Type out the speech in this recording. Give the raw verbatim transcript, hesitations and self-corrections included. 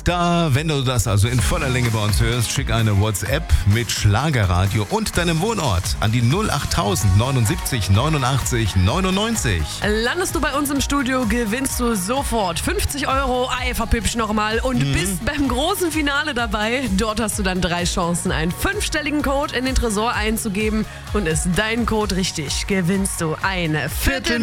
da. Wenn du das also in voller Länge bei uns hörst, schick eine WhatsApp mit Schlagerradio und deinem Wohnort an die null achttausend neunundsiebzig neunundachtzig neunundneunzig. Landest du bei uns im Studio, gewinnst du sofort fünfzig Euro, Ei verpübsch nochmal und mhm. bist beim großen Finale dabei. Dort hast du dann drei Chancen, einen fünfstelligen Code in den Tresor einzugeben und ist dein Code richtig, gewinnst du eine Viertel